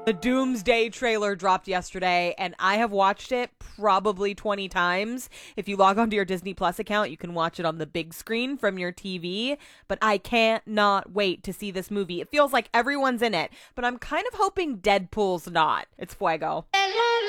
The Doomsday trailer dropped yesterday, and I have watched it probably 20 times. If you log onto your Disney Plus account, you can watch it on the big screen from your TV. But I can't not wait to see this movie. It feels like everyone's in it, but I'm kind of hoping Deadpool's not. It's Fuego.